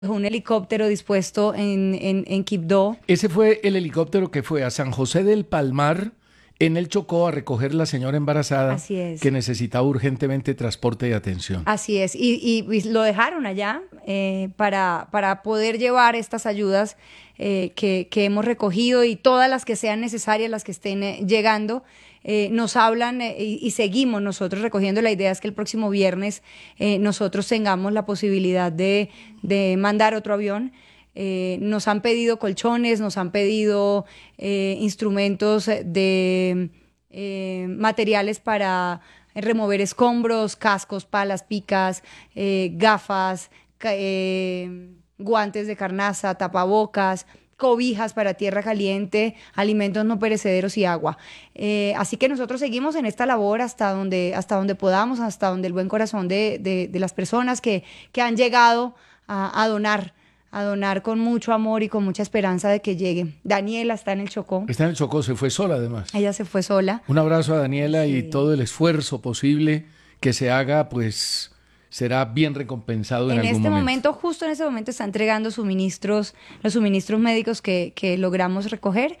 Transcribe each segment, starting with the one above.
un helicóptero dispuesto en Quibdó. Ese fue el helicóptero que fue a San José del Palmar, en el Chocó, a recoger la señora embarazada Así que es. necesitaba urgentemente transporte y atención. Así es, y lo dejaron allá para poder llevar estas ayudas que hemos recogido y todas las que sean necesarias, las que estén llegando. Nos hablan y seguimos nosotros recogiendo. La idea es que el próximo viernes nosotros tengamos la posibilidad de mandar otro avión. Nos han pedido colchones, nos han pedido instrumentos de materiales para remover escombros, cascos, palas, picas, gafas, guantes de carnaza, tapabocas, cobijas para tierra caliente, alimentos no perecederos y agua. Así que nosotros seguimos en esta labor hasta donde podamos, hasta donde el buen corazón de las personas que han llegado a donar con mucho amor y con mucha esperanza de que llegue. Daniela está en el Chocó, Está en el Chocó, se fue sola además. ella se fue sola. Un abrazo a Daniela y Sí. todo el esfuerzo posible que se haga, pues será bien recompensado en En algún este momento. momento, justo en este momento, está entregando suministros, los suministros médicos que logramos recoger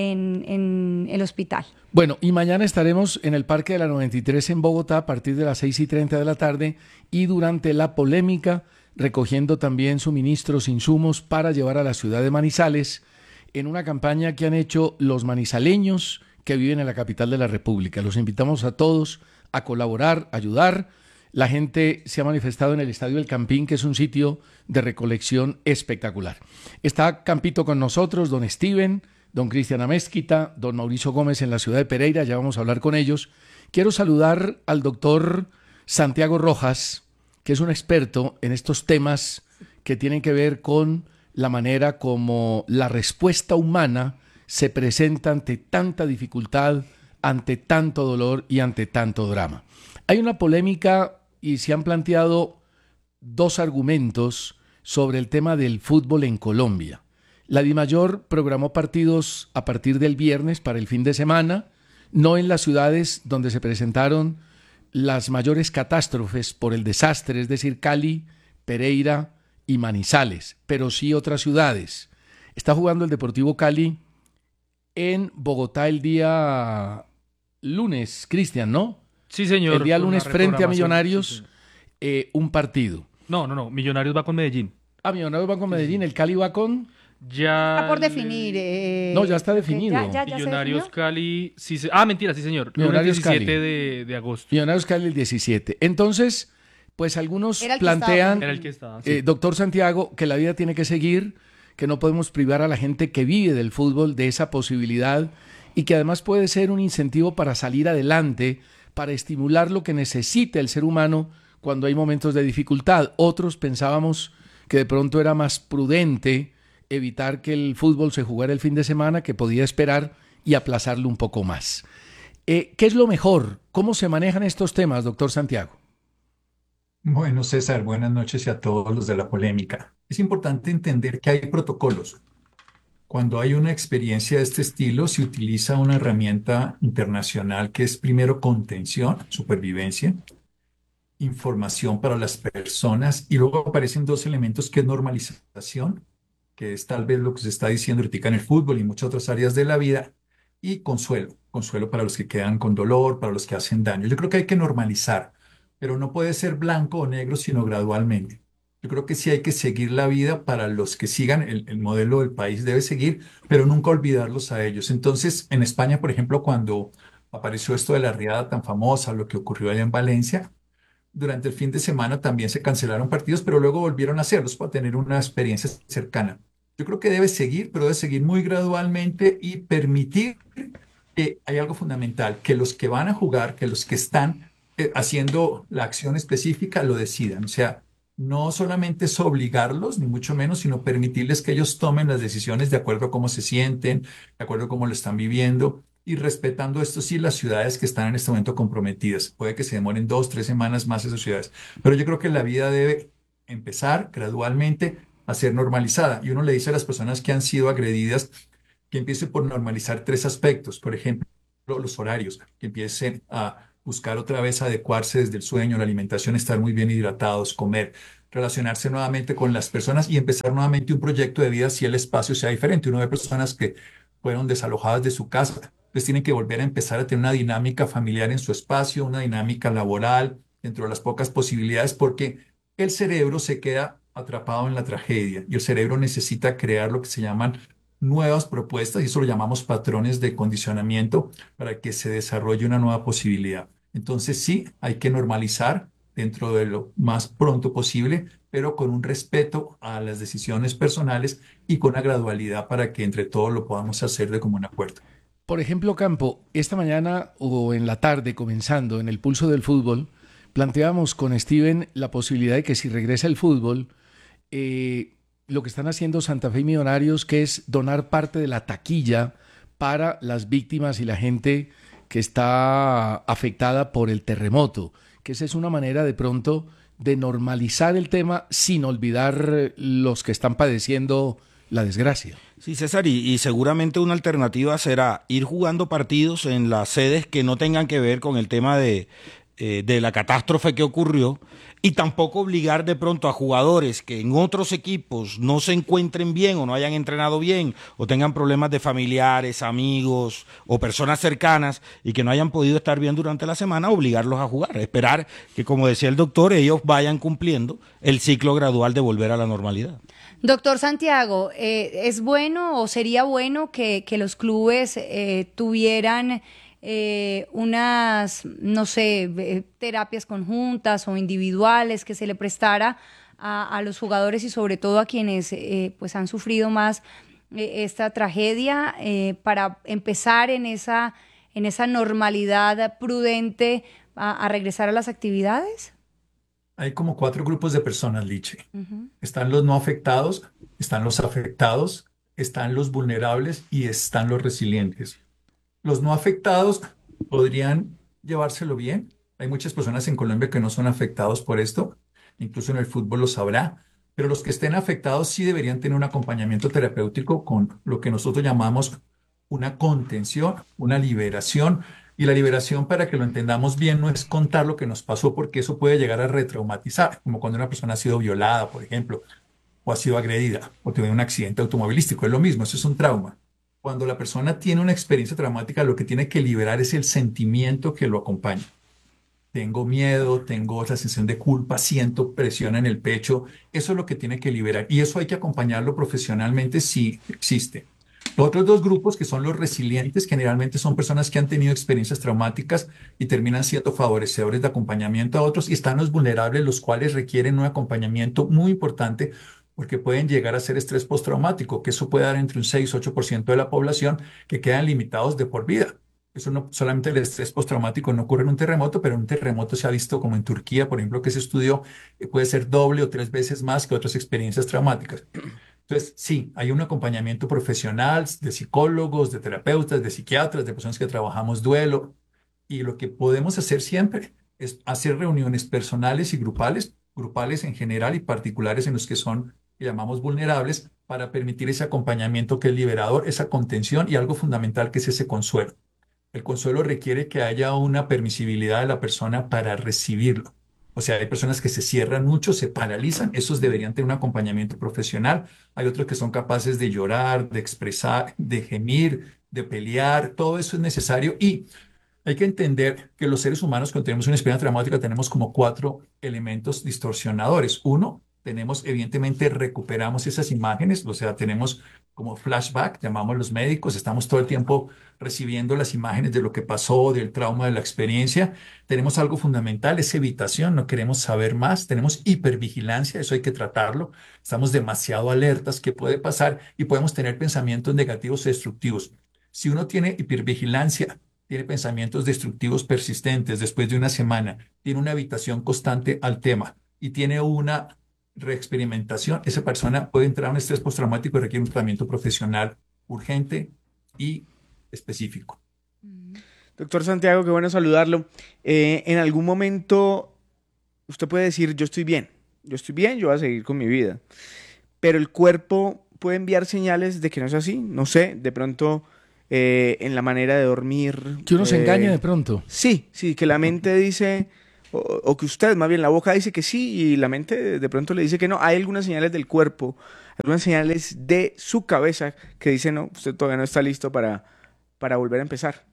en el hospital. Bueno, y mañana estaremos en el Parque de la 93 en Bogotá a partir de las 6:30 de la tarde y durante la polémica recogiendo también suministros, insumos para llevar a la ciudad de Manizales en una campaña que han hecho los manizaleños que viven en la capital de la República. Los invitamos a todos a colaborar, a ayudar. La gente se ha manifestado en el Estadio El Campín, que es un sitio de recolección espectacular. Está Campito con nosotros, don Steven, don Cristian Amezquita, don Mauricio Gómez en la ciudad de Pereira, ya vamos a hablar con ellos. Quiero saludar al doctor Santiago Rojas, que es un experto en estos temas que tienen que ver con la manera como la respuesta humana se presenta ante tanta dificultad, ante tanto dolor y ante tanto drama. Hay una polémica y se han planteado dos argumentos sobre el tema del fútbol en Colombia. La DIMAYOR programó partidos a partir del viernes para el fin de semana, no en las ciudades donde se presentaron las mayores catástrofes por el desastre, es decir, Cali, Pereira y Manizales, pero sí otras ciudades. Está jugando el Deportivo Cali en Bogotá el día lunes, Cristian, ¿no? Sí, El señor, día con una lunes frente a reprogramación. Sí, Millonarios, señor. un partido. No. Millonarios va con Medellín. Ah, Millonarios va con Sí, Medellín, sí. el Cali va con... Está Ya por definir. No, ya está Creo que definido. ya se Millonarios definió. Cali. Sí, mentira, sí, señor. Lunes Millonarios 17 Cali. de agosto. Millonarios Cali el 17. Entonces, pues algunos Era el que estaba por plantean, Era el que estaba. Sí. doctor Santiago, que la vida tiene que seguir, que no podemos privar a la gente que vive del fútbol de esa posibilidad y que además puede ser un incentivo para salir adelante, para estimular lo que necesita el ser humano cuando hay momentos de dificultad. Otros pensábamos que de pronto era más prudente evitar que el fútbol se jugara el fin de semana, que podía esperar y aplazarlo un poco más. ¿Qué es lo mejor? ¿Cómo se manejan estos temas, doctor Santiago? Bueno, César, buenas noches y a todos los de la polémica. Es importante entender que hay protocolos. Cuando hay una experiencia de este estilo, se utiliza una herramienta internacional que es primero contención, supervivencia, información para las personas y luego aparecen dos elementos que es normalización, que es tal vez lo que se está diciendo ahorita en el fútbol y muchas otras áreas de la vida, y consuelo, consuelo para los que quedan con dolor, para los que hacen daño. Yo creo que hay que normalizar, pero no puede ser blanco o negro, sino gradualmente. Yo creo que sí hay que seguir la vida para los que sigan el modelo del país debe seguir, pero nunca olvidarlos a ellos. Entonces, en España, por ejemplo, cuando apareció esto de la riada tan famosa, lo que ocurrió allá en Valencia, durante el fin de semana también se cancelaron partidos, pero luego volvieron a hacerlos para tener una experiencia cercana. Yo creo que debe seguir, pero debe seguir muy gradualmente y permitir que hay algo fundamental, que los que van a jugar, que los que están haciendo la acción específica lo decidan. O sea, no solamente es obligarlos, ni mucho menos, sino permitirles que ellos tomen las decisiones de acuerdo a cómo se sienten, de acuerdo a cómo lo están viviendo y respetando esto sí las ciudades que están en este momento comprometidas. Puede que se demoren 2, 3 semanas más esas ciudades, pero yo creo que la vida debe empezar gradualmente a ser normalizada. Y uno le dice a las personas que han sido agredidas que empiece por normalizar tres aspectos. Por ejemplo, los horarios, que empiecen a buscar otra vez adecuarse desde el sueño, la alimentación, estar muy bien hidratados, comer. relacionarse nuevamente con las personas y empezar nuevamente un proyecto de vida si el espacio sea diferente. Uno ve personas que fueron desalojadas de su casa, pues tienen que volver a empezar a tener una dinámica familiar en su espacio, una dinámica laboral, dentro de las pocas posibilidades, porque el cerebro se queda atrapado en la tragedia y el cerebro necesita crear lo que se llaman nuevas propuestas y eso lo llamamos patrones de condicionamiento para que se desarrolle una nueva posibilidad. Entonces sí, hay que normalizar dentro de lo más pronto posible, pero con un respeto a las decisiones personales y con una gradualidad para que entre todos lo podamos hacer de común acuerdo. Por ejemplo, Campo, esta mañana o en la tarde, comenzando en el Pulso del Fútbol, planteábamos con Steven la posibilidad de que si regresa el fútbol, lo que están haciendo Santa Fe y Millonarios, que es donar parte de la taquilla para las víctimas y la gente que está afectada por el terremoto, que esa es una manera de pronto de normalizar el tema sin olvidar los que están padeciendo la desgracia. Sí, César, y seguramente una alternativa será ir jugando partidos en las sedes que no tengan que ver con el tema de la catástrofe que ocurrió, y tampoco obligar de pronto a jugadores que en otros equipos no se encuentren bien o no hayan entrenado bien o tengan problemas de familiares, amigos o personas cercanas y que no hayan podido estar bien durante la semana, obligarlos a jugar, esperar que, como decía el doctor, ellos vayan cumpliendo el ciclo gradual de volver a la normalidad. Doctor Santiago, ¿es bueno o sería bueno que los clubes tuvieran unas, no sé, terapias conjuntas o individuales que se le prestara a los jugadores y sobre todo a quienes pues han sufrido más esta tragedia para empezar en esa normalidad prudente a regresar a las actividades? Hay como 4 grupos de personas, Liche. Están los no afectados, están los afectados, están los vulnerables y están los resilientes. Los no afectados podrían llevárselo bien. Hay muchas personas en Colombia que no son afectados por esto, incluso en el fútbol lo sabrá, pero los que estén afectados sí deberían tener un acompañamiento terapéutico con lo que nosotros llamamos una contención, una liberación. Y la liberación, para que lo entendamos bien, no es contar lo que nos pasó, porque eso puede llegar a retraumatizar, como cuando una persona ha sido violada, por ejemplo, o ha sido agredida, o tiene un accidente automovilístico. Es lo mismo, eso es un trauma. Cuando la persona tiene una experiencia traumática, lo que tiene que liberar es el sentimiento que lo acompaña. Tengo miedo, tengo la sensación de culpa, siento presión en el pecho. Eso es lo que tiene que liberar. Y eso hay que acompañarlo profesionalmente si existe. Los otros 2 grupos, que son los resilientes, generalmente son personas que han tenido experiencias traumáticas y terminan siendo favorecedores de acompañamiento a otros. Y están los vulnerables, los cuales requieren un acompañamiento muy importante porque pueden llegar a ser estrés postraumático, que eso puede dar entre un 6 y 8% de la población que quedan limitados de por vida. Eso no solamente el estrés postraumático no ocurre en un terremoto, pero en un terremoto se ha visto como en Turquía, por ejemplo, que se estudió, puede ser doble o 3 veces más que otras experiencias traumáticas. Entonces, sí, hay un acompañamiento profesional de psicólogos, de terapeutas, de psiquiatras, de personas que trabajamos duelo. Y lo que podemos hacer siempre es hacer reuniones personales y grupales en general y particulares en los que son, que llamamos vulnerables, para permitir ese acompañamiento que es liberador, esa contención y algo fundamental que es ese consuelo. El consuelo requiere que haya una permisibilidad de la persona para recibirlo. O sea, hay personas que se cierran mucho, se paralizan, esos deberían tener un acompañamiento profesional. Hay otros que son capaces de llorar, de expresar, de gemir, de pelear, todo eso es necesario y hay que entender que los seres humanos, cuando tenemos una experiencia traumática, tenemos como 4 elementos distorsionadores. Uno, tenemos, evidentemente, recuperamos esas imágenes, o sea, tenemos como flashback, llamamos los médicos, estamos todo el tiempo recibiendo las imágenes de lo que pasó, del trauma, de la experiencia. Tenemos algo fundamental, es evitación, no queremos saber más, tenemos hipervigilancia, eso hay que tratarlo, estamos demasiado alertas, ¿qué puede pasar? Y podemos tener pensamientos negativos y destructivos. Si uno tiene hipervigilancia, tiene pensamientos destructivos persistentes después de una semana, tiene una evitación constante al tema y tiene una reexperimentación, esa persona puede entrar a un estrés postraumático y requiere un tratamiento profesional urgente y específico. Doctor Santiago, qué bueno saludarlo. En algún momento usted puede decir, yo estoy bien, yo voy a seguir con mi vida, pero el cuerpo puede enviar señales de que no es así, no sé, de pronto en la manera de dormir. Que uno se engaña de pronto. Sí, que la mente dice, o que usted, más bien la boca dice que sí y la mente de pronto le dice que no. Hay algunas señales del cuerpo, algunas señales de su cabeza que dicen, no, usted todavía no está listo para volver a empezar.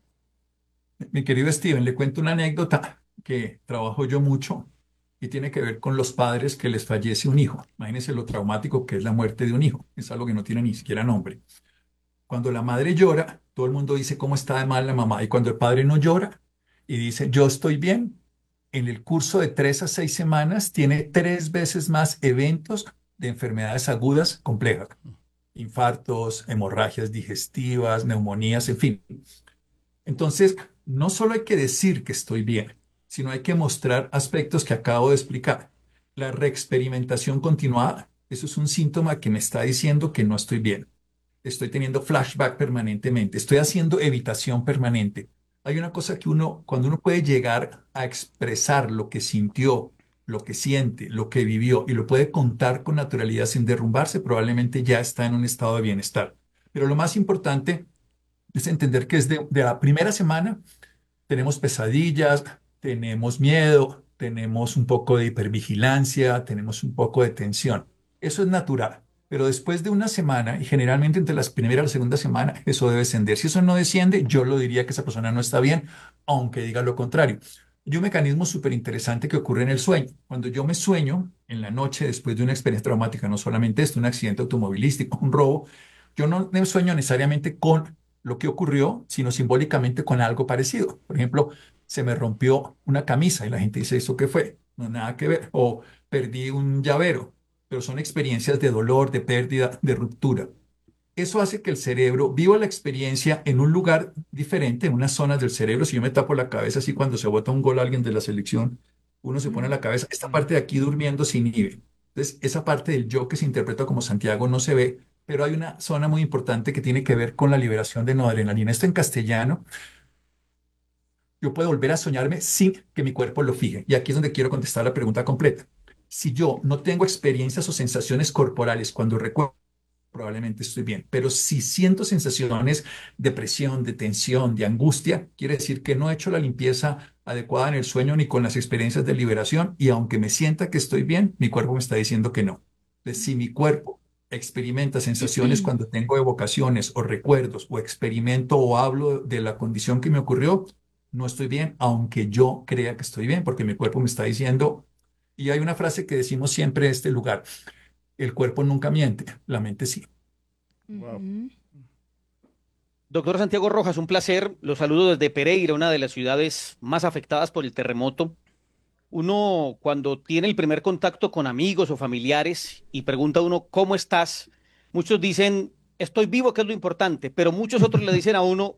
Mi querido Steven, le cuento una anécdota que trabajo yo mucho y tiene que ver con los padres que les fallece un hijo. Imagínense lo traumático que es la muerte de un hijo. Es algo que no tiene ni siquiera nombre. Cuando la madre llora, todo el mundo dice cómo está de mal la mamá. Y cuando el padre no llora y dice yo estoy bien, en el curso de 3 a 6 semanas tiene 3 veces más eventos de enfermedades agudas complejas. Infartos, hemorragias digestivas, neumonías, en fin. Entonces, no solo hay que decir que estoy bien, sino hay que mostrar aspectos que acabo de explicar. La reexperimentación continuada, eso es un síntoma que me está diciendo que no estoy bien. Estoy teniendo flashback permanentemente, estoy haciendo evitación permanente. Hay una cosa que cuando uno puede llegar a expresar lo que sintió, lo que siente, lo que vivió y lo puede contar con naturalidad sin derrumbarse, probablemente ya está en un estado de bienestar. Pero lo más importante es entender que de la primera semana tenemos pesadillas, tenemos miedo, tenemos un poco de hipervigilancia, tenemos un poco de tensión. Eso es natural. Pero después de una semana, y generalmente entre las primera y la segunda semana, eso debe descender. Si eso no desciende, yo lo diría que esa persona no está bien, aunque diga lo contrario. Hay un mecanismo súper interesante que ocurre en el sueño. Cuando yo me sueño en la noche después de una experiencia traumática, no solamente esto, un accidente automovilístico, un robo, yo no me sueño necesariamente con lo que ocurrió, sino simbólicamente con algo parecido. Por ejemplo, se me rompió una camisa y la gente dice, ¿eso qué fue? No, nada que ver. O perdí un llavero, pero son experiencias de dolor, de pérdida, de ruptura. Eso hace que el cerebro viva la experiencia en un lugar diferente, en unas zonas del cerebro. Si yo me tapo la cabeza así cuando se bota un gol a alguien de la selección, uno se pone la cabeza, esta parte de aquí durmiendo se inhibe. Entonces, esa parte del yo que se interpreta como Santiago no se ve, pero hay una zona muy importante que tiene que ver con la liberación de noradrenalina. Esto en castellano, yo puedo volver a soñarme sin que mi cuerpo lo fije. Y aquí es donde quiero contestar la pregunta completa. Si yo no tengo experiencias o sensaciones corporales cuando recuerdo, probablemente estoy bien. Pero si siento sensaciones de presión, de tensión, de angustia, quiere decir que no he hecho la limpieza adecuada en el sueño ni con las experiencias de liberación. Y aunque me sienta que estoy bien, mi cuerpo me está diciendo que no. Entonces, si mi cuerpo experimenta sensaciones cuando tengo evocaciones o recuerdos o experimento o hablo de la condición que me ocurrió, no estoy bien, aunque yo crea que estoy bien, porque mi cuerpo me está diciendo, y hay una frase que decimos siempre en este lugar, el cuerpo nunca miente, la mente sí. Wow. Doctor Santiago Rojas, un placer. Los saludo desde Pereira, una de las ciudades más afectadas por el terremoto. Uno, cuando tiene el primer contacto con amigos o familiares y pregunta a uno, ¿cómo estás? Muchos dicen, estoy vivo, que es lo importante, pero muchos otros le dicen a uno,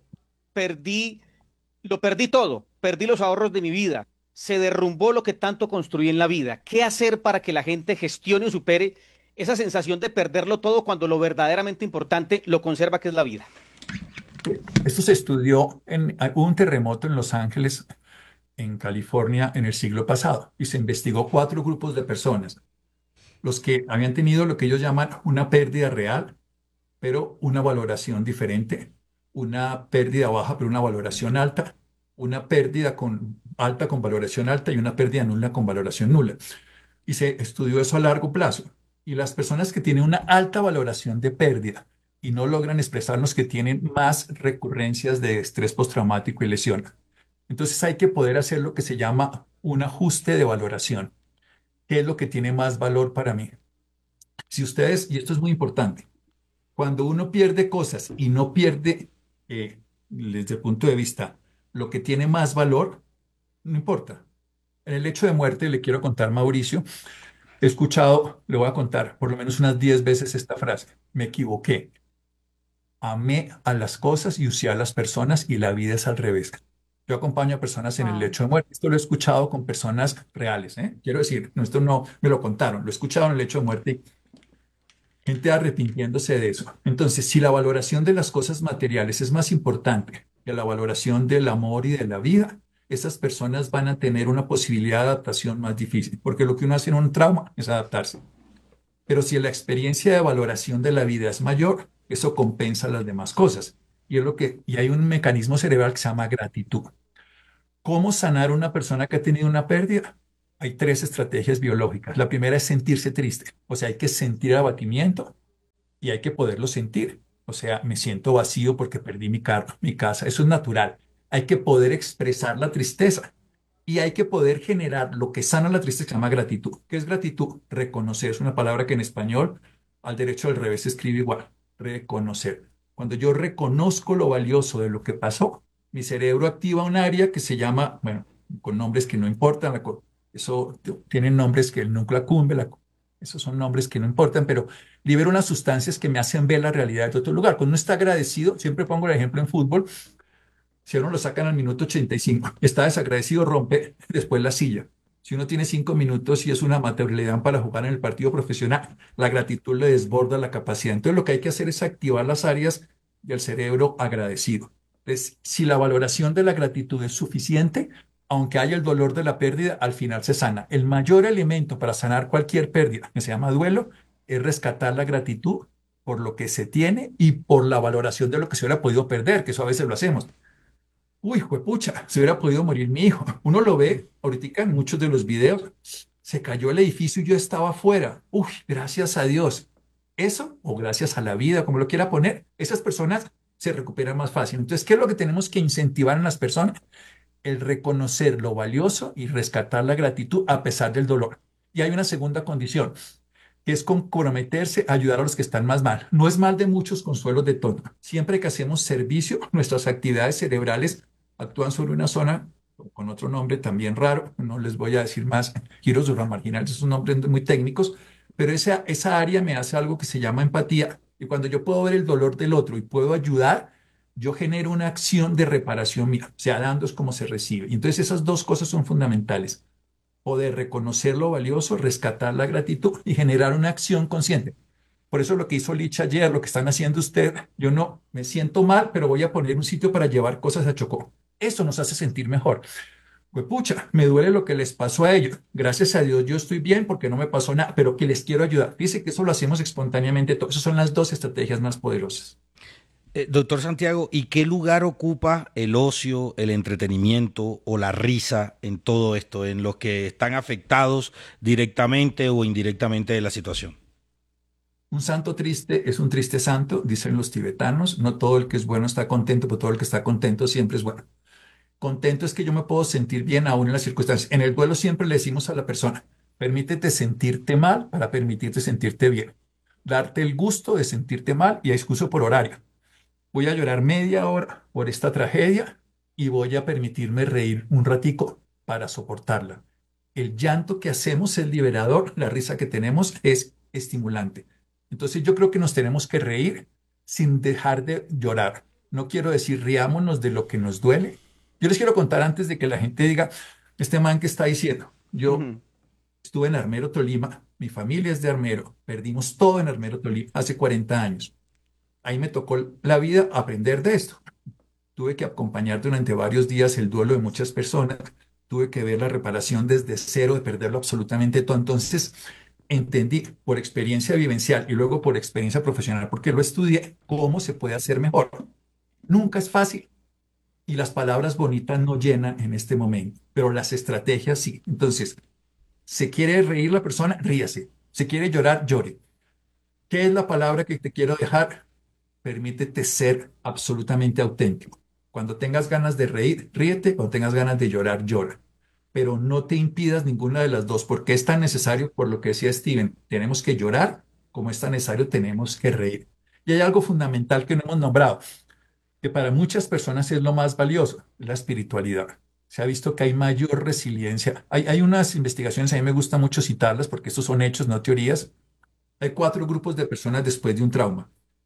lo perdí todo, perdí los ahorros de mi vida, se derrumbó lo que tanto construí en la vida. ¿Qué hacer para que la gente gestione o supere esa sensación de perderlo todo cuando lo verdaderamente importante lo conserva, que es la vida? Esto se estudió hubo un terremoto en Los Ángeles, en California, en el siglo pasado, y se investigó 4 grupos de personas, los que habían tenido lo que ellos llaman una pérdida real, pero una valoración diferente, una pérdida baja, pero una valoración alta, una pérdida alta con valoración alta y una pérdida nula con valoración nula. Y se estudió eso a largo plazo. Y las personas que tienen una alta valoración de pérdida y no logran expresarnos que tienen más recurrencias de estrés postraumático y lesión. Entonces hay que poder hacer lo que se llama un ajuste de valoración. ¿Qué es lo que tiene más valor para mí? Si ustedes, y esto es muy importante, cuando uno pierde cosas y no pierde, desde el punto de vista, lo que tiene más valor, no importa. En el hecho de muerte, le quiero contar, Mauricio, he escuchado, le voy a contar por lo menos unas 10 veces esta frase. Me equivoqué. Amé a las cosas y usé a las personas y la vida es al revés. Yo acompaño a personas en el Wow. lecho de muerte. Esto lo he escuchado con personas reales, ¿eh? Quiero decir, no, esto no me lo contaron, lo he escuchado en el lecho de muerte. Gente arrepintiéndose de eso. Entonces, si la valoración de las cosas materiales es más importante que la valoración del amor y de la vida, esas personas van a tener una posibilidad de adaptación más difícil, porque lo que uno hace en un trauma es adaptarse. Pero si la experiencia de valoración de la vida es mayor, eso compensa las demás cosas. Y hay un mecanismo cerebral que se llama gratitud. ¿Cómo sanar una persona que ha tenido una pérdida? Hay tres estrategias biológicas. La primera es sentirse triste, o sea, hay que sentir abatimiento y hay que poderlo sentir. O sea, me siento vacío porque perdí mi carro, mi casa, eso es natural. Hay que poder expresar la tristeza y hay que poder generar lo que sana la tristeza, que se llama gratitud. ¿Qué es gratitud? Reconocer, es una palabra que en español al derecho al revés se escribe igual, reconocer. Cuando yo reconozco lo valioso de lo que pasó, mi cerebro activa un área que se llama, bueno, con nombres que no importan, eso tienen nombres que el núcleo accumbens, esos son nombres que no importan, pero libera unas sustancias que me hacen ver la realidad de otro lugar. Cuando uno está agradecido, siempre pongo el ejemplo en fútbol, si a uno lo sacan al minuto 85, está desagradecido, rompe después la silla. Si uno tiene 5 minutos y es una amateur, le dan para jugar en el partido profesional, la gratitud le desborda la capacidad. Entonces lo que hay que hacer es activar las áreas del cerebro agradecido. Entonces, si la valoración de la gratitud es suficiente, aunque haya el dolor de la pérdida, al final se sana. El mayor elemento para sanar cualquier pérdida, que se llama duelo, es rescatar la gratitud por lo que se tiene y por la valoración de lo que se hubiera podido perder, que eso a veces lo hacemos. Uy, juepucha, se hubiera podido morir mi hijo. Uno lo ve ahorita en muchos de los videos. Se cayó el edificio y yo estaba afuera. Uy, gracias a Dios. Eso, o gracias a la vida, como lo quiera poner, esas personas se recuperan más fácil. Entonces, ¿qué es lo que tenemos que incentivar en las personas? El reconocer lo valioso y rescatar la gratitud a pesar del dolor. Y hay una segunda condición, que es comprometerse a ayudar a los que están más mal. No es mal de muchos, consuelos de todos. Siempre que hacemos servicio, nuestras actividades cerebrales actúan sobre una zona con otro nombre también raro, no les voy a decir más, giros supramarginales, son nombres muy técnicos, pero esa área me hace algo que se llama empatía. Y cuando yo puedo ver el dolor del otro y puedo ayudar, yo genero una acción de reparación mía. O sea, dando es como se recibe. Y entonces esas dos cosas son fundamentales. Poder reconocer lo valioso, rescatar la gratitud y generar una acción consciente. Por eso lo que hizo Lich ayer, lo que están haciendo usted, yo no me siento mal, pero voy a poner un sitio para llevar cosas a Chocó. Eso nos hace sentir mejor. Pues pucha, me duele lo que les pasó a ellos. Gracias a Dios yo estoy bien porque no me pasó nada, pero que les quiero ayudar. Dice que eso lo hacemos espontáneamente. Esas son las dos estrategias más poderosas. Doctor Santiago, ¿y qué lugar ocupa el ocio, el entretenimiento o la risa en todo esto, en los que están afectados directamente o indirectamente de la situación? Un santo triste es un triste santo, dicen los tibetanos. No todo el que es bueno está contento, pero todo el que está contento siempre es bueno. Contento es que yo me puedo sentir bien aún en las circunstancias. En el duelo siempre le decimos a la persona, permítete sentirte mal para permitirte sentirte bien. Darte el gusto de sentirte mal y excuso por horario. Voy a llorar media hora por esta tragedia y voy a permitirme reír un ratico para soportarla. El llanto que hacemos es liberador, la risa que tenemos es estimulante. Entonces yo creo que nos tenemos que reír sin dejar de llorar. No quiero decir riámonos de lo que nos duele. Yo les quiero contar antes de que la gente diga, este man que está diciendo, yo estuve en Armero, Tolima, mi familia es de Armero, perdimos todo en Armero, Tolima, hace 40 años. Ahí me tocó la vida aprender de esto. Tuve que acompañar durante varios días el duelo de muchas personas. Tuve que ver la reparación desde cero, de perderlo absolutamente todo. Entonces, entendí por experiencia vivencial y luego por experiencia profesional, porque lo estudié, cómo se puede hacer mejor. Nunca es fácil y las palabras bonitas no llenan en este momento, pero las estrategias sí. Entonces, ¿se quiere reír la persona? Ríase. ¿Se quiere llorar? Llore. ¿Qué es la palabra que te quiero dejar? Permítete ser absolutamente auténtico. Cuando tengas ganas de reír, ríete. Cuando tengas ganas de llorar, llora. Pero no te impidas ninguna de las dos, porque es tan necesario, por lo que decía Steven, tenemos que llorar, como es tan necesario, tenemos que reír. Y hay algo fundamental que no hemos nombrado, que para muchas personas es lo más valioso, la espiritualidad. Se ha visto que hay mayor resiliencia. Hay unas investigaciones, a mí me gusta mucho citarlas, porque estos son hechos, no teorías. Hay 4 grupos de personas después de un trauma: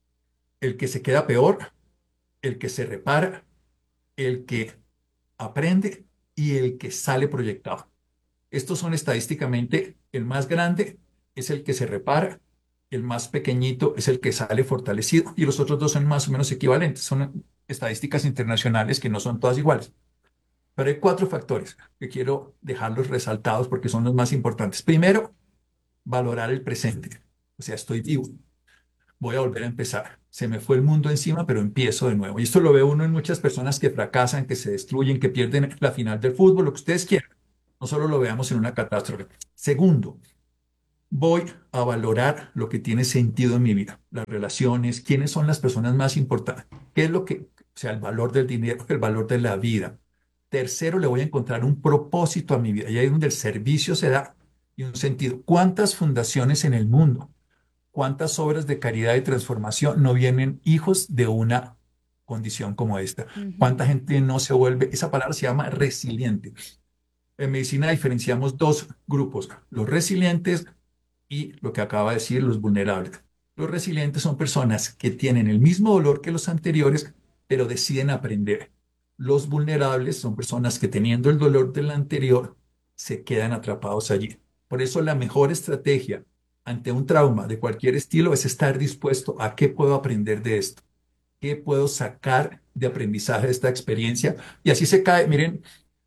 el que se queda peor, el que se repara, el que aprende y el que sale proyectado. Estos son estadísticamente: el más grande es el que se repara, el más pequeñito es el que sale fortalecido y los otros dos son más o menos equivalentes. Son estadísticas internacionales que no son todas iguales. Pero hay 4 factores que quiero dejarlos resaltados porque son los más importantes. Primero, valorar el presente. O sea, estoy vivo. Voy a volver a empezar. se me fue el mundo encima, pero empiezo de nuevo. Y esto lo ve uno en muchas personas que fracasan, que se destruyen, que pierden la final del fútbol, lo que ustedes quieran. No solo lo veamos en una catástrofe. Segundo, voy a valorar lo que tiene sentido en mi vida, las relaciones, quiénes son las personas más importantes, qué es lo que, o sea, el valor del dinero, el valor de la vida. Tercero, le voy a encontrar un propósito a mi vida, y ahí es donde el servicio se da y un sentido. ¿Cuántas fundaciones en el mundo, cuántas obras de caridad y transformación no vienen hijos de una condición como esta? Ujú. ¿Cuánta gente no se vuelve? Esa palabra se llama resiliente. En medicina diferenciamos dos grupos, los resilientes y lo que acaba de decir, los vulnerables. Los resilientes son personas que tienen el mismo dolor que los anteriores, pero deciden aprender. Los vulnerables son personas que teniendo el dolor del anterior, se quedan atrapados allí. Por eso la mejor estrategia ante un trauma de cualquier estilo es estar dispuesto a qué puedo aprender de esto, qué puedo sacar de aprendizaje de esta experiencia. Y así se cae, miren,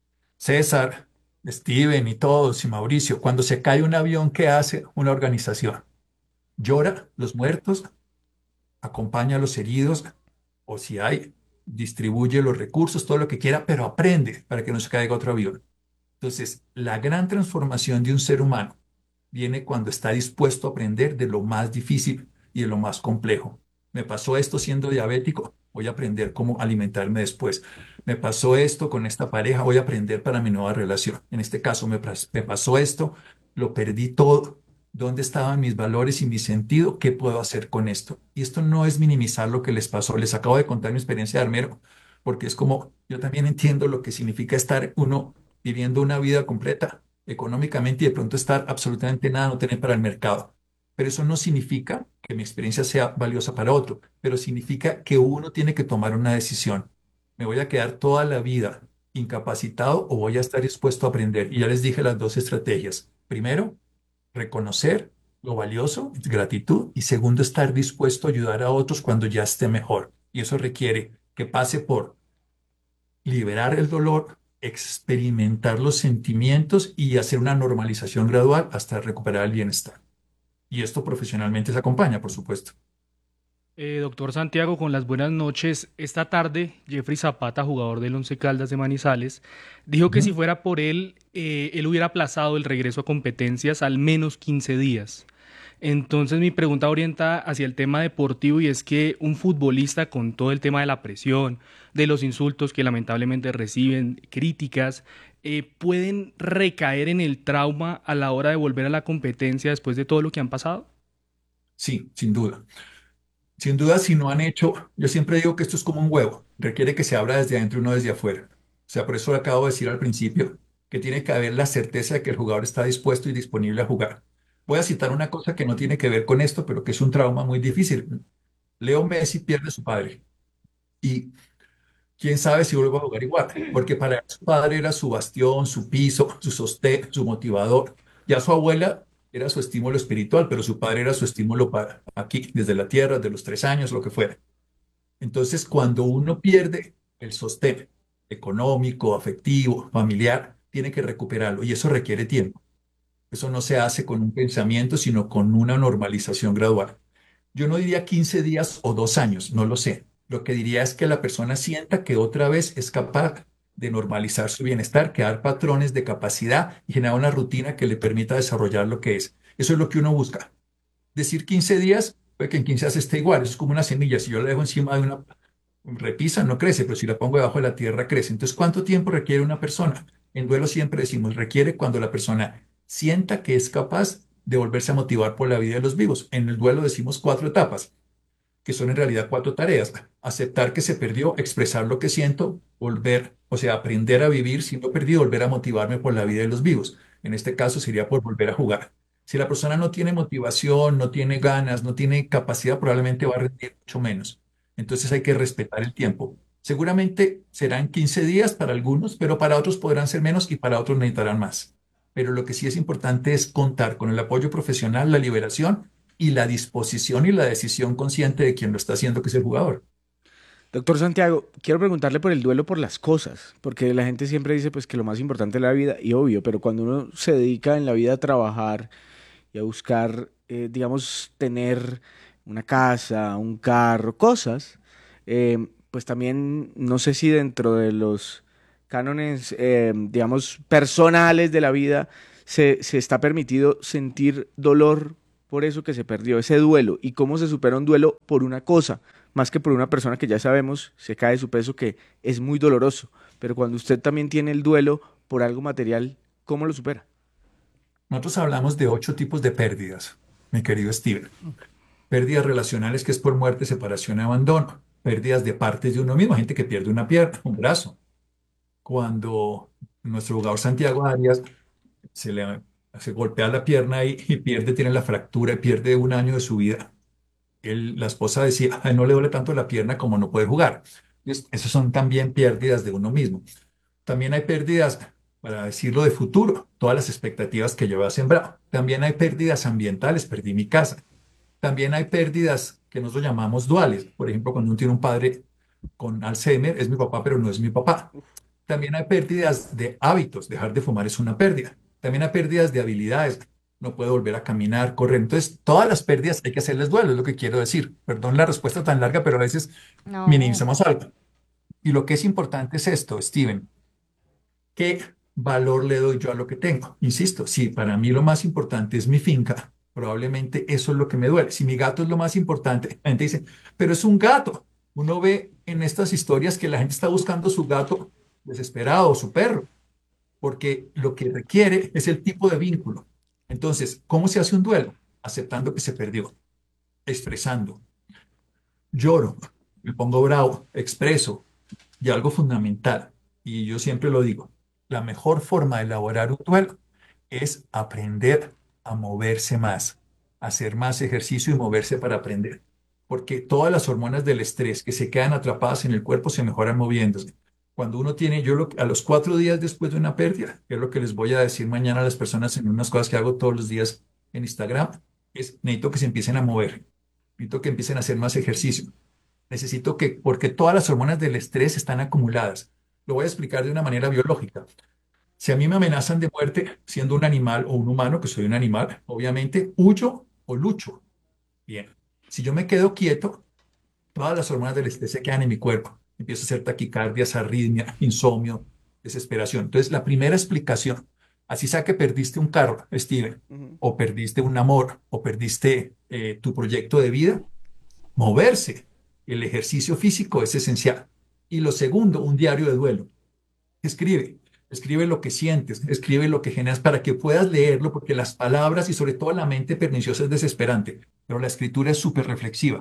César, Steven y todos, y Mauricio, cuando se cae un avión, ¿qué hace una organización? Llora los muertos, acompaña a los heridos, o si hay, distribuye los recursos, todo lo que quiera, pero aprende para que no se caiga otro avión. Entonces, la gran transformación de un ser humano viene cuando está dispuesto a aprender de lo más difícil y de lo más complejo. Me pasó esto siendo diabético, voy a aprender cómo alimentarme después. Me pasó esto con esta pareja, voy a aprender para mi nueva relación. En este caso me pasó esto, lo perdí todo. ¿Dónde estaban mis valores y mi sentido? ¿Qué puedo hacer con esto? Y esto no es minimizar lo que les pasó. Les acabo de contar mi experiencia de armero, porque es como yo también entiendo lo que significa estar uno viviendo una vida completa económicamente y de pronto estar absolutamente nada, no tener para el mercado. Pero eso no significa que mi experiencia sea valiosa para otro, pero significa que uno tiene que tomar una decisión. ¿Me voy a quedar toda la vida incapacitado o voy a estar dispuesto a aprender? Y ya les dije las dos estrategias. Primero, reconocer lo valioso, gratitud, y segundo, estar dispuesto a ayudar a otros cuando ya esté mejor. Y eso requiere que pase por liberar el dolor, experimentar los sentimientos y hacer una normalización gradual hasta recuperar el bienestar. Y esto profesionalmente se acompaña, por supuesto. Doctor Santiago, con las buenas noches. Esta tarde, Jeffrey Zapata, jugador del Once Caldas de Manizales, dijo que si Ujú. fuera por él, él hubiera aplazado el regreso a competencias al menos 15 días. Entonces mi pregunta orienta hacia el tema deportivo y es que un futbolista con todo el tema de la presión, de los insultos que lamentablemente reciben, críticas, ¿pueden recaer en el trauma a la hora de volver a la competencia después de todo lo que han pasado? Sí, sin duda. Sin duda, si no han hecho, yo siempre digo que esto es como un huevo, requiere que se abra desde adentro y no desde afuera. O sea, por eso le acabo de decir al principio que tiene que haber la certeza de que el jugador está dispuesto y disponible a jugar. Voy a citar una cosa que no tiene que ver con esto, pero que es un trauma muy difícil. Leo Messi pierde a su padre y quién sabe si vuelve a jugar igual, porque para él su padre era su bastión, su piso, su sostén, su motivador. Ya su abuela era su estímulo espiritual, pero su padre era su estímulo para aquí, desde la tierra, de los 3 años, lo que fuera. Entonces, cuando uno pierde el sostén económico, afectivo, familiar, tiene que recuperarlo y eso requiere tiempo. Eso no se hace con un pensamiento, sino con una normalización gradual. Yo no diría 15 días o 2 años, no lo sé. Lo que diría es que la persona sienta que otra vez es capaz de normalizar su bienestar, crear patrones de capacidad y generar una rutina que le permita desarrollar lo que es. Eso es lo que uno busca. Decir 15 días, puede que en 15 días esté igual. Eso es como una semilla. Si yo la dejo encima de una repisa, no crece, pero si la pongo debajo de la tierra, crece. Entonces, ¿cuánto tiempo requiere una persona? En duelo siempre decimos, requiere cuando la persona sienta que es capaz de volverse a motivar por la vida de los vivos. En el duelo decimos 4 etapas, que son en realidad 4 tareas. Aceptar que se perdió, expresar lo que siento, volver, o sea, aprender a vivir si lo perdí, volver a motivarme por la vida de los vivos. En este caso sería por volver a jugar. Si la persona no tiene motivación, no tiene ganas, no tiene capacidad, probablemente va a rendir mucho menos. Entonces hay que respetar el tiempo. Seguramente serán 15 días para algunos, pero para otros podrán ser menos y para otros necesitarán más. Pero lo que sí es importante es contar con el apoyo profesional, la liberación y la disposición y la decisión consciente de quien lo está haciendo, que es el jugador. Doctor Santiago, quiero preguntarle por el duelo por las cosas, porque la gente siempre dice pues que lo más importante es la vida, y obvio, pero cuando uno se dedica en la vida a trabajar y a buscar, digamos, tener una casa, un carro, cosas, pues también no sé si dentro de los cánones, digamos, personales de la vida se está permitido sentir dolor por eso que se perdió, ese duelo, y cómo se supera un duelo por una cosa, más que por una persona que ya sabemos se cae de su peso, que es muy doloroso, pero cuando usted también tiene el duelo por algo material, ¿cómo lo supera? Nosotros hablamos de 8 tipos de pérdidas, mi querido Steven. Pérdidas relacionales, que es por muerte, separación y abandono. Pérdidas de partes de uno mismo, gente que pierde una pierna, un brazo. Cuando nuestro jugador Santiago Arias se le se golpea la pierna y pierde, tiene la fractura y pierde 1 año de su vida. La esposa decía: "Ay, no le duele tanto la pierna como no puede jugar". Entonces, esas son también pérdidas de uno mismo. También hay pérdidas, para decirlo, de futuro, todas las expectativas que yo había sembrado. También hay pérdidas ambientales, perdí mi casa. También hay pérdidas que nosotros llamamos duales. Por ejemplo, cuando uno tiene un padre con Alzheimer, es mi papá, pero no es mi papá. También hay pérdidas de hábitos. Dejar de fumar es una pérdida. También hay pérdidas de habilidades. No puedo volver a caminar, correr. Entonces, todas las pérdidas hay que hacerles duelo, es lo que quiero decir. Perdón la respuesta tan larga, pero a veces No. minimizamos algo. Y lo que es importante es esto, Steven. ¿Qué valor le doy yo a lo que tengo? Insisto, si para mí lo más importante es mi finca, probablemente eso es lo que me duele. Si mi gato es lo más importante, la gente dice, pero es un gato. Uno ve en estas historias que la gente está buscando su gato desesperado, su perro, porque lo que requiere es el tipo de vínculo. Entonces, ¿cómo se hace un duelo? Aceptando que se perdió, expresando. Lloro, me pongo bravo, expreso, y algo fundamental, y yo siempre lo digo, la mejor forma de elaborar un duelo es aprender a moverse más, hacer más ejercicio y moverse para aprender. Porque todas las hormonas del estrés que se quedan atrapadas en el cuerpo se mejoran moviéndose. Cuando uno tiene, a los 4 días después de una pérdida, que es lo que les voy a decir mañana a las personas en unas cosas que hago todos los días en Instagram, es necesito que se empiecen a mover, necesito que empiecen a hacer más ejercicio. Necesito que, porque todas las hormonas del estrés están acumuladas. Lo voy a explicar de una manera biológica. Si a mí me amenazan de muerte siendo un animal o un humano, que soy un animal, obviamente huyo o lucho. Bien. Si yo me quedo quieto, todas las hormonas del estrés se quedan en mi cuerpo. Empiezo a hacer taquicardias, arritmia, insomnio, desesperación. Entonces, la primera explicación, así sea que perdiste un carro, Steven, Ujú. o perdiste un amor, o perdiste tu proyecto de vida, moverse, el ejercicio físico es esencial. Y lo segundo, un diario de duelo. Escribe, escribe lo que sientes, escribe lo que generas para que puedas leerlo, porque las palabras y sobre todo la mente perniciosa es desesperante, pero la escritura es súper reflexiva.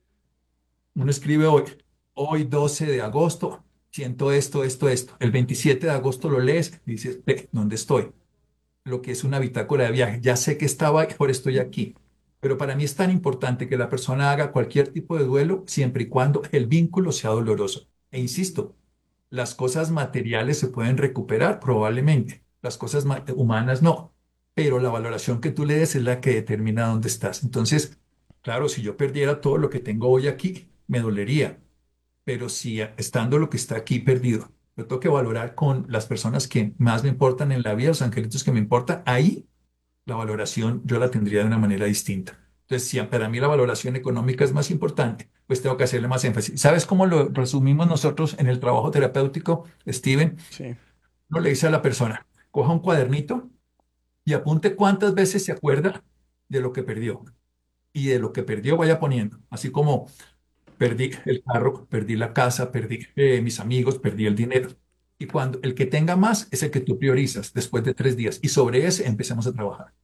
Uno escribe hoy 12 de agosto, siento esto, esto, esto. El 27 de agosto lo lees y dices: "Ve, ¿dónde estoy?". Lo que es una bitácora de viaje. Ya sé que estaba, ahora estoy aquí. Pero para mí es tan importante que la persona haga cualquier tipo de duelo siempre y cuando el vínculo sea doloroso. E insisto, las cosas materiales se pueden recuperar probablemente, las cosas humanas no, pero la valoración que tú le des es la que determina dónde estás. Entonces, claro, si yo perdiera todo lo que tengo hoy aquí, me dolería, pero si estando lo que está aquí perdido, yo tengo que valorar con las personas que más me importan en la vida, los angelitos que me importan, ahí la valoración yo la tendría de una manera distinta. Entonces, si para mí la valoración económica es más importante, pues tengo que hacerle más énfasis. ¿Sabes cómo lo resumimos nosotros en el trabajo terapéutico, Steven? Sí. No le dice a la persona: coja un cuadernito y apunte cuántas veces se acuerda de lo que perdió. Y de lo que perdió vaya poniendo, así como perdí el carro, perdí la casa, perdí mis amigos, perdí el dinero. Y cuando el que tenga más es el que tú priorizas después de 3 días. Y sobre ese empezamos a trabajar.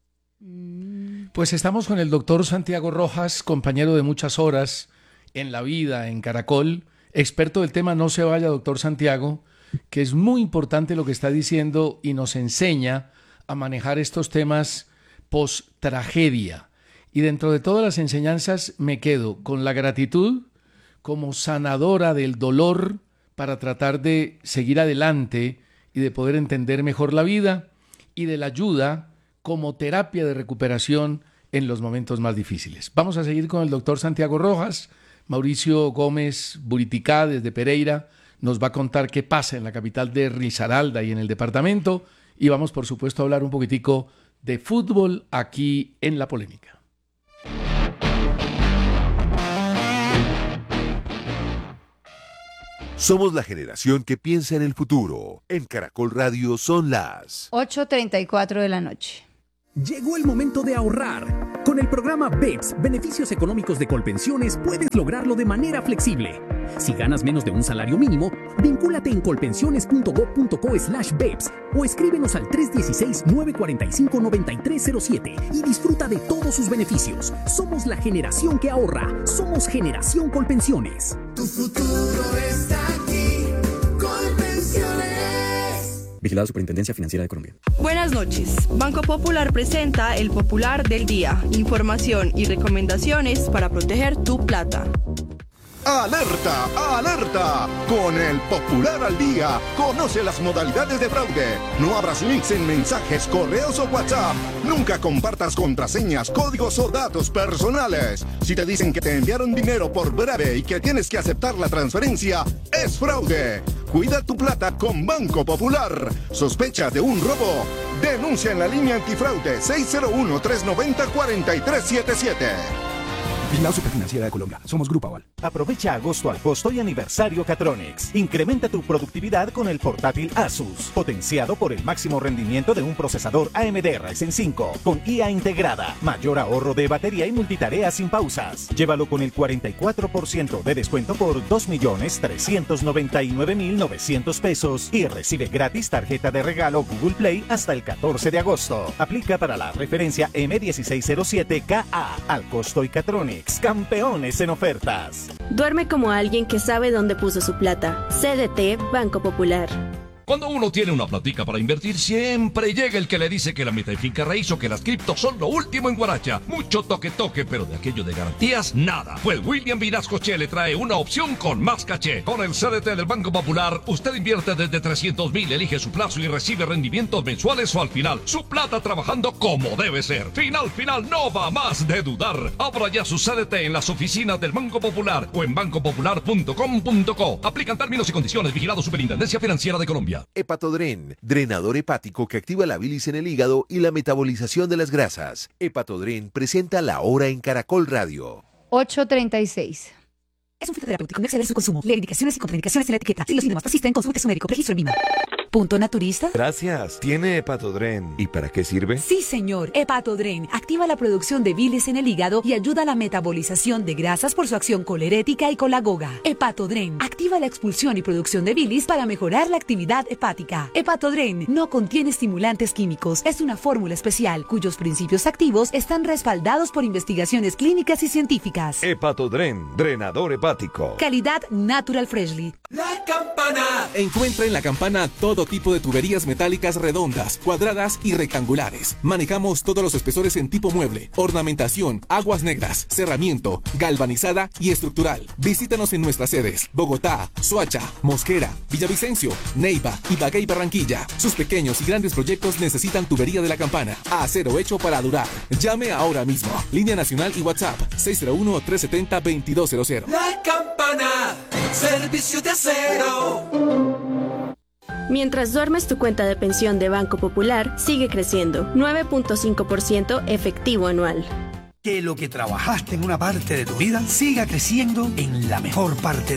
Pues estamos con el doctor Santiago Rojas, compañero de muchas horas en la vida, en Caracol, experto del tema. No se vaya, doctor Santiago, que es muy importante lo que está diciendo y nos enseña a manejar estos temas post-tragedia. Y dentro de todas las enseñanzas me quedo con la gratitud como sanadora del dolor para tratar de seguir adelante y de poder entender mejor la vida, y de la ayuda como terapia de recuperación en los momentos más difíciles. Vamos a seguir con el doctor Santiago Rojas. Mauricio Gómez Buriticá, desde Pereira, nos va a contar qué pasa en la capital de Risaralda y en el departamento, y vamos, por supuesto, a hablar un poquitico de fútbol aquí en La Polémica. Somos la generación que piensa en el futuro. En Caracol Radio son las 8:34 de la noche. Llegó el momento de ahorrar. Con el programa BEPS, Beneficios Económicos de Colpensiones, puedes lograrlo de manera flexible. Si ganas menos de un salario mínimo, vincúlate en colpensiones.gov.co/BEPS o escríbenos al 316-945-9307 y disfruta de todos sus beneficios. Somos la generación que ahorra. Somos Generación Colpensiones. Tu futuro está aquí. Colpensiones. Vigilada Superintendencia Financiera de Colombia. Buenas noches. Banco Popular presenta el Popular del Día. Información y recomendaciones para proteger tu plata. ¡Alerta! ¡Alerta! Con el Popular al Día, conoce las modalidades de fraude. No abras links en mensajes, correos o WhatsApp. Nunca compartas contraseñas, códigos o datos personales. Si te dicen que te enviaron dinero por breve y que tienes que aceptar la transferencia, es fraude. Cuida tu plata con Banco Popular. ¿Sospechas de un robo? Denuncia en la línea antifraude 601-390-4377. Vigilado Superfinanciera de Colombia. Somos Grupo Aval. Aprovecha agosto al costo y aniversario Catronics. Incrementa tu productividad con el portátil Asus, potenciado por el máximo rendimiento de un procesador AMD Ryzen 5, con IA integrada, mayor ahorro de batería y multitarea sin pausas. Llévalo con el 44% de descuento por 2.399.900 pesos y recibe gratis tarjeta de regalo Google Play hasta el 14 de agosto. Aplica para la referencia M1607KA al costo y Catronics. Campeones en ofertas. Duerme como alguien que sabe dónde puso su plata. CDT Banco Popular. Cuando uno tiene una platica para invertir, siempre llega el que le dice que la meta y finca raíz o que las criptos son lo último en Guaracha. Mucho toque, pero de aquello de garantías, nada. Pues William Vinasco Che le trae una opción con más caché. Con el CDT del Banco Popular, usted invierte desde 300.000, elige su plazo y recibe rendimientos mensuales o al final. Su plata trabajando como debe ser. Final, no va más de dudar. Abra ya su CDT en las oficinas del Banco Popular o en bancopopular.com.co. Aplican términos y condiciones. Vigilado Superintendencia Financiera de Colombia. Hepatodren, drenador hepático que activa la bilis en el hígado y la metabolización de las grasas. Hepatodren presenta La Hora en Caracol Radio. 8:36. Es un fitoterapéutico, no exceder su consumo. Lee indicaciones y contraindicaciones en la etiqueta. Si los síntomas persisten, consulte a su médico. Registro en Lima. ¿Punto naturista? Gracias. ¿Tiene Hepatodren? ¿Y para qué sirve? Sí, señor. Hepatodren activa la producción de bilis en el hígado y ayuda a la metabolización de grasas por su acción colerética y colagoga. Hepatodren activa la expulsión y producción de bilis para mejorar la actividad hepática. Hepatodren no contiene estimulantes químicos. Es una fórmula especial cuyos principios activos están respaldados por investigaciones clínicas y científicas. Hepatodren, drenador hepático. Calidad Natural Freshly. La Campana. Encuentra en La Campana todo tipo de tuberías metálicas redondas, cuadradas y rectangulares. Manejamos todos los espesores en tipo mueble, ornamentación, aguas negras, cerramiento, galvanizada y estructural. Visítanos en nuestras sedes: Bogotá, Soacha, Mosquera, Villavicencio, Neiva, Ibagué y Barranquilla. Sus pequeños y grandes proyectos necesitan tubería de La Campana. Acero hecho para durar. Llame ahora mismo. Línea nacional y WhatsApp 601-370-2200. La Campana. Servicio de acero. Mientras duermes, tu cuenta de pensión de Banco Popular sigue creciendo. 9.5% efectivo anual. Que lo que trabajaste en una parte de tu vida siga creciendo en la mejor parte